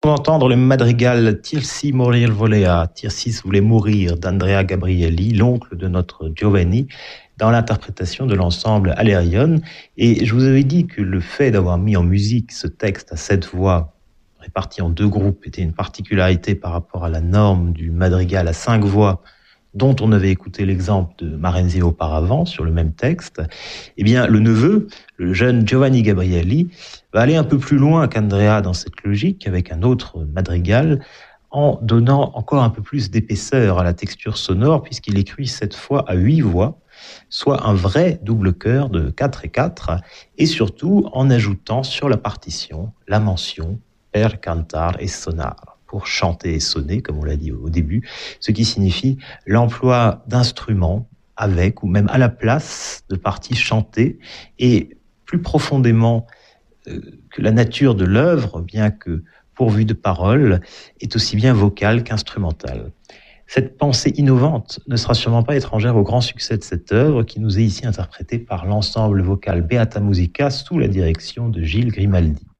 On va entendre le madrigal Tirsi morir volea, Tirsis voulait mourir d'Andrea Gabrielli, l'oncle de notre Giovanni, dans l'interprétation de l'ensemble Alerion. Et je vous avais dit que le fait d'avoir mis en musique ce texte à 7 voix, réparti en 2 groupes, était une particularité par rapport à la norme du madrigal à 5 voix, dont on avait écouté l'exemple de Marenzi auparavant sur le même texte. Eh bien, le neveu, le jeune Giovanni Gabrielli, va aller un peu plus loin qu'Andrea dans cette logique, avec un autre madrigal, en donnant encore un peu plus d'épaisseur à la texture sonore, puisqu'il écrit cette fois à 8 voix, soit un vrai double chœur de 4 et 4, et surtout en ajoutant sur la partition la mention per cantar et sonar, pour chanter et sonner, comme on l'a dit au début, ce qui signifie l'emploi d'instruments avec ou même à la place de parties chantées, et plus profondément que la nature de l'œuvre, bien que pourvue de paroles, est aussi bien vocale qu'instrumentale. Cette pensée innovante ne sera sûrement pas étrangère au grand succès de cette œuvre, qui nous est ici interprétée par l'ensemble vocal Beata Musica sous la direction de Gilles Grimaldi.